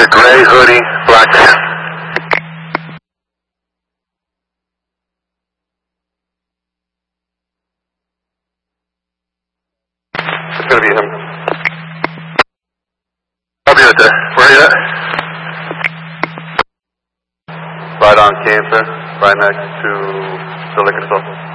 a gray hoodie, black pants. It's gonna be him. I'll be right there. Where are you at? Right on campus, right next to the liquor store.